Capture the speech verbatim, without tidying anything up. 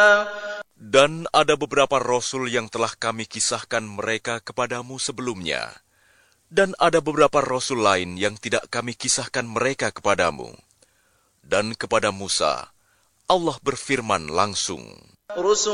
Dan ada beberapa rasul yang telah kami kisahkan mereka kepadamu sebelumnya. Dan ada beberapa rasul lain yang tidak kami kisahkan mereka kepadamu. Dan kepada Musa, Allah berfirman langsung,